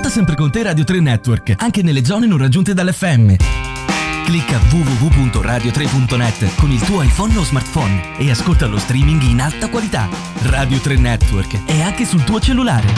Porta sempre con te Radio 3 Network, anche nelle zone non raggiunte dall'FM. Clicca www.radio3.net con il tuo iPhone o smartphone e ascolta lo streaming in alta qualità. Radio 3 Network è anche sul tuo cellulare.